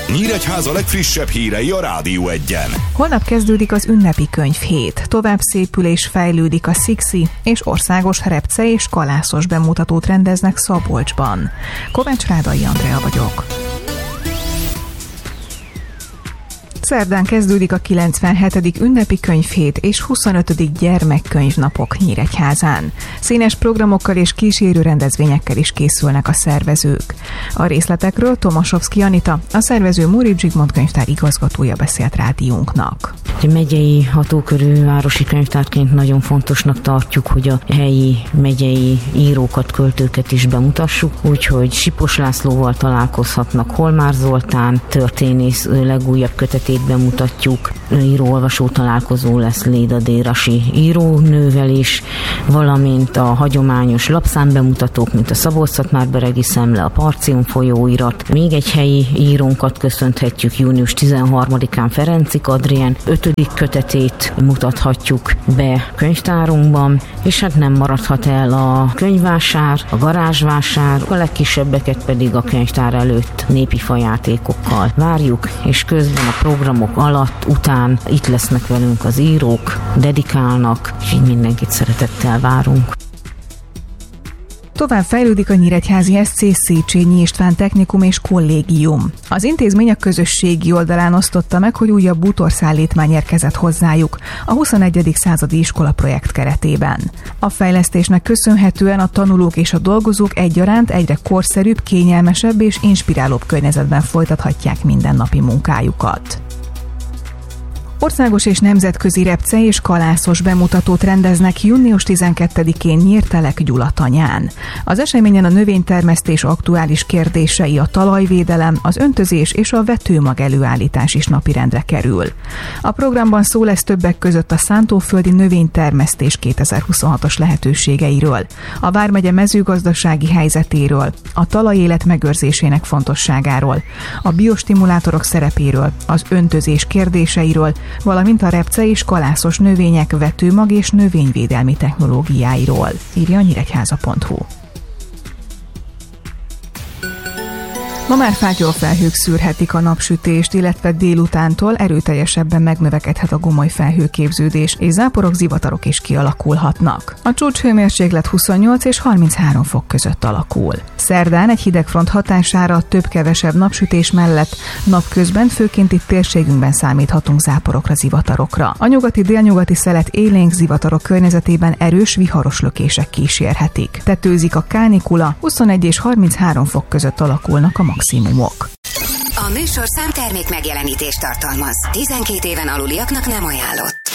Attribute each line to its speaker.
Speaker 1: Nyíregyháza legfrissebb hírei a Rádió Egyen.
Speaker 2: Holnap kezdődik az ünnepi könyvhét. Tovább szépül és fejlődik a Szixi, és országos repce és kalászos bemutatót rendeznek Szabolcsban. Kovács Rádai Andrea vagyok. Szerdán kezdődik a 97. ünnepi könyvhét és 25. gyermekkönyvnapok Nyíregyházán. Színes programokkal és kísérő rendezvényekkel is készülnek a szervezők. A részletekről Tomaszowski Anita, a szervező Móricz Zsigmond könyvtár igazgatója beszélt rádiónknak.
Speaker 3: Megyei hatókörű városi könyvtárként nagyon fontosnak tartjuk, hogy a helyi megyei írókat, költőket is bemutassuk, úgyhogy Sipos Lászlóval találkozhatnak, Holmár Zoltán történész legújabb kötetét bemutatjuk, író-olvasó találkozó lesz Léda Dérasi írónővel is, valamint a hagyományos lapszámbemutatók, mint a Szabolcs-Szatmár-Beregi Szemle, a Parcium folyóirat. Még egy helyi írónkat köszönhetjük június 13-án, Ferenczig Adrien 5. kötetét mutathatjuk be könyvtárunkban, és hát nem maradhat el a könyvvásár, a garázsvásár, a legkisebbeket pedig a könyvtár előtt népi fajátékokkal várjuk, és közben a programok alatt, után itt lesznek velünk az írók, dedikálnak, és így mindenkit szeretettel várunk.
Speaker 2: Tovább fejlődik a nyíregyházi SC Széchenyi István Technikum és Kollégium. Az intézmény a közösségi oldalán osztotta meg, hogy újabb bútorszállítmány érkezett hozzájuk a 21. századi iskola projekt keretében. A fejlesztésnek köszönhetően a tanulók és a dolgozók egyaránt egyre korszerűbb, kényelmesebb és inspirálóbb környezetben folytathatják mindennapi munkájukat. Országos és nemzetközi repce és kalászos bemutatót rendeznek június 12-én Nyírtelek Gyulatanyán. Az eseményen a növénytermesztés aktuális kérdései, a talajvédelem, az öntözés és a vetőmag előállítás is napirendre kerül. A programban szó lesz többek között a szántóföldi növénytermesztés 2026-os lehetőségeiről, a vármegye mezőgazdasági helyzetéről, a talajélet megőrzésének fontosságáról, a biostimulátorok szerepéről, az öntözés kérdéseiről, valamint a repce és kalászos növények vetőmag és növényvédelmi technológiáiról, írja a nyíregyháza.hu. Ma már fátyolfelhők szűrhetik a napsütést, illetve délutántól erőteljesebben megnövekedhet a gomoly felhőképződés, és záporok, zivatarok is kialakulhatnak. A csúcshőmérséklet 28 és 33 fok között alakul. Szerdán egy hidegfront hatására több-kevesebb napsütés mellett napközben főként itt térségünkben számíthatunk záporokra, zivatarokra. A nyugati-délnyugati szelet élénk zivatarok környezetében erős, viharos lökések kísérhetik. Tetőzik a kánikula, 21 és 33 fok között alakulnak a maximumok.
Speaker 4: A műsorszám termék megjelenítést tartalmaz. 12 éven aluliaknak nem ajánlott.